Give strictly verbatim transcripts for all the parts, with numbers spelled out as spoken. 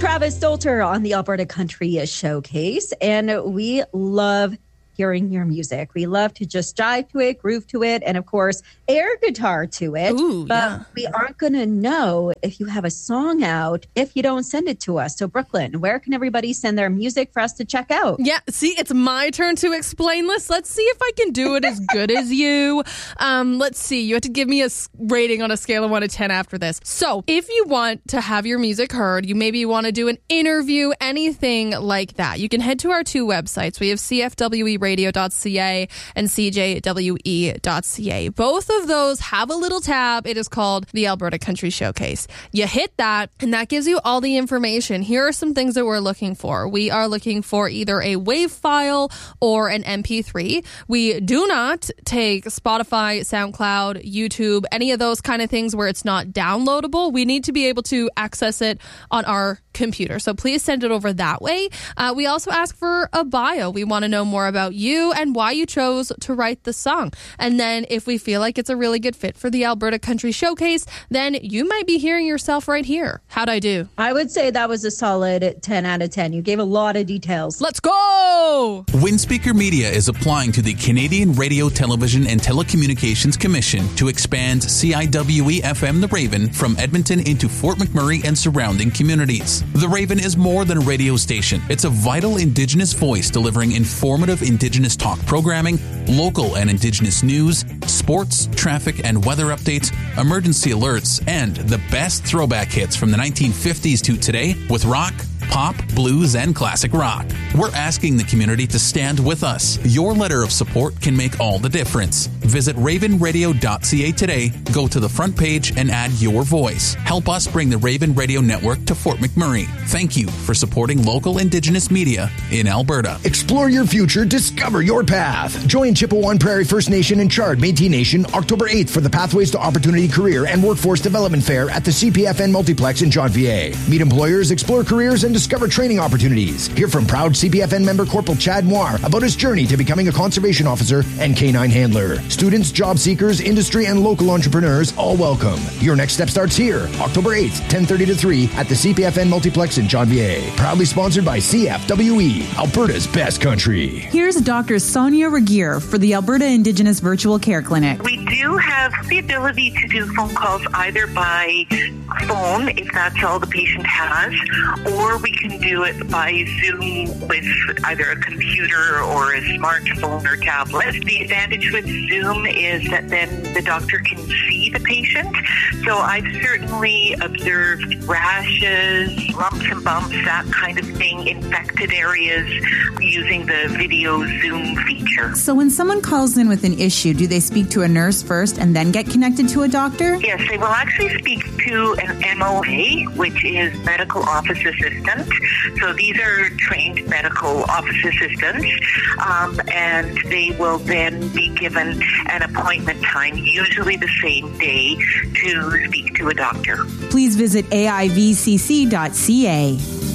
Travis Stolter on the Alberta Country Showcase, and we love hearing your music. We love to just jive to it, groove to it, and of course, air guitar to it. Ooh, but yeah. we aren't going to know if you have a song out if you don't send it to us. So, Brooklyn, where can everybody send their music for us to check out? Yeah, see, it's my turn to explain this. Let's see if I can do it as good as you. Um, let's see. You have to give me a rating on a scale of one to ten after this. So, if you want to have your music heard, you maybe want to do an interview, anything like that, you can head to our two websites. We have C F W E radio dot C A and C J W E dot C A. Both of those have a little tab. It is called the Alberta Country Showcase. You hit that, and that gives you all the information. Here are some things that we're looking for. We are looking for either a WAV file or an M P three. We do not take Spotify, SoundCloud, YouTube, any of those kind of things where it's not downloadable. We need to be able to access it on our computer. So please send it over that way. Uh, we also ask for a bio. We want to know more about you and why you chose to write the song. And then if we feel like it's a really good fit for the Alberta Country Showcase, then you might be hearing yourself right here. How'd I do? I would say that was a solid ten out of ten. You gave a lot of details. Let's go! Windspeaker Media is applying to the Canadian Radio, Television and Telecommunications Commission to expand C I W E F M The Raven from Edmonton into Fort McMurray and surrounding communities. The Raven is more than a radio station. It's a vital Indigenous voice delivering informative Indigenous talk programming, local and Indigenous news, sports, traffic and weather updates, emergency alerts, and the best throwback hits from the nineteen fifties to today with rock, pop, blues, and classic rock. We're asking the community to stand with us. Your letter of support can make all the difference. Visit raven radio dot C A today, go to the front page, and add your voice. Help us bring the Raven Radio Network to Fort McMurray. Thank you for supporting local Indigenous media in Alberta. Explore your future, discover your path. Join Chippewa Prairie First Nation and Chard Métis Nation October eighth for the Pathways to Opportunity Career and Workforce Development Fair at the C P F N Multiplex in Jean-Vier. Meet employers, explore careers, and discover training opportunities. Hear from proud C P F N member Corporal Chad Moir about his journey to becoming a conservation officer and canine handler. Students, job seekers, industry, and local entrepreneurs all welcome. Your next step starts here, October eighth, ten thirty to three at the C P F N Multiplex in Jean-Vier. Proudly sponsored by C F W E, Alberta's best country. Here's Doctor Sonia Regier for the Alberta Indigenous Virtual Care Clinic. We do have the ability to do phone calls either by phone, if that's all the patient has, or we can do it by Zoom with either a computer or a smartphone or tablet. The advantage with Zoom is that then the doctor can see the patient. So I've certainly observed rashes, lumps and bumps, that kind of thing, infected areas using the video Zoom feature. So when someone calls in with an issue, do they speak to a nurse first and then get connected to a doctor? Yes, they will actually speak to an M O A, which is Medical Office Assistant. So these are trained medical office assistants, um, and they will then be given an appointment time, usually the same day, to speak to a doctor. Please visit A I V C C dot C A.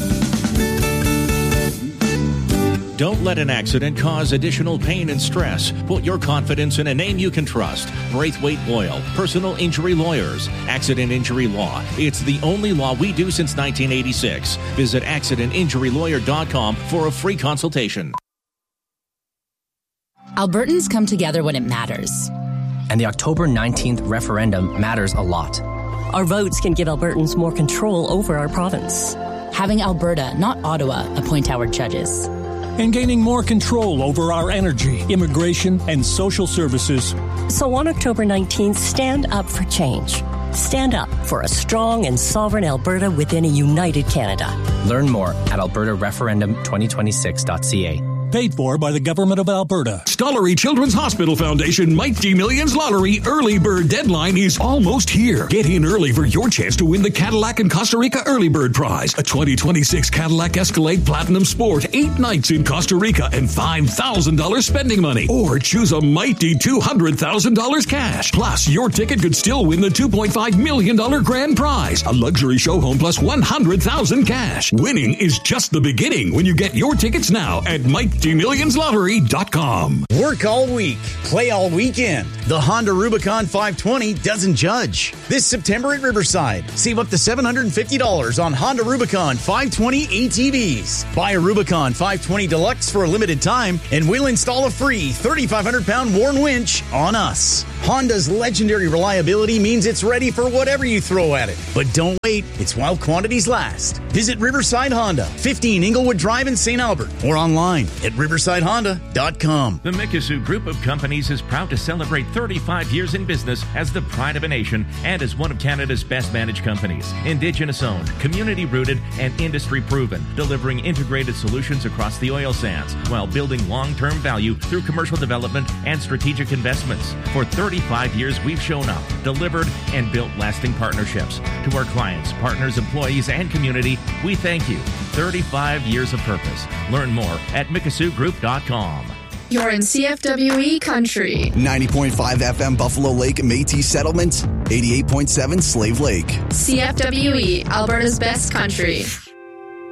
Don't let an accident cause additional pain and stress. Put your confidence in a name you can trust. Braithwaite Boyle, Personal Injury Lawyers. Accident Injury Law. It's the only law we do since nineteen eighty-six. Visit accident injury lawyer dot com for a free consultation. Albertans come together when it matters. And the October nineteenth referendum matters a lot. Our votes can give Albertans more control over our province. Having Alberta, not Ottawa, appoint our judges. And gaining more control over our energy, immigration, and social services. So on October nineteenth, stand up for change. Stand up for a strong and sovereign Alberta within a united Canada. Learn more at alberta referendum twenty twenty-six dot C A. Paid for by the Government of Alberta. Stollery Children's Hospital Foundation Mighty Millions Lottery early bird deadline is almost here. Get in early for your chance to win the Cadillac and Costa Rica Early Bird Prize, a twenty twenty-six Cadillac Escalade Platinum Sport, eight nights in Costa Rica, and five thousand dollars spending money. Or choose a mighty two hundred thousand dollars cash. Plus, your ticket could still win the two point five million dollars grand prize, a luxury show home plus one hundred thousand dollars cash. Winning is just the beginning when you get your tickets now at Mighty fifty millions lottery dot com. Work all week, play all weekend. The Honda Rubicon five twenty doesn't judge. This September at Riverside, save up to seven hundred fifty dollars on Honda Rubicon five twenty A T Vs. Buy a Rubicon five twenty Deluxe for a limited time, and we'll install a free thirty-five hundred pound Warn winch on us. Honda's legendary reliability means it's ready for whatever you throw at it. But don't wait, it's while quantities last. Visit Riverside Honda, fifteen Inglewood Drive in Saint Albert, or online at riverside honda dot com. The Mikisew Group of Companies is proud to celebrate thirty-five years in business as the pride of a nation and as one of Canada's best managed companies. Indigenous owned, community rooted, and industry proven, delivering integrated solutions across the oil sands while building long-term value through commercial development and strategic investments. For thirty-five years, we've shown up, delivered, and built lasting partnerships. To our clients, partners, employees, and community, we thank you. thirty-five years of purpose. Learn more at mikisew group dot com. You're in C F W E country. ninety point five F M Buffalo Lake Métis Settlement, eighty-eight point seven Slave Lake. C F W E, Alberta's best country.